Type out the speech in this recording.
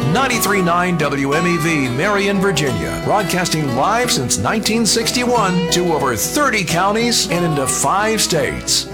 93.9 WMEV, Marion, Virginia. Broadcasting live since 1961 to over 30 counties and into 5 states.